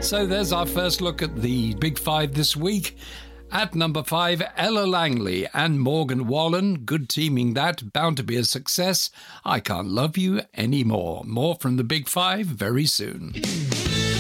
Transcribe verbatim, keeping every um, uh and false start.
So there's our first look at the Big Five this week. At number five, Ella Langley and Morgan Wallen. Good teaming that, bound to be a success. I Can't Love You Anymore. More from the Big Five very soon.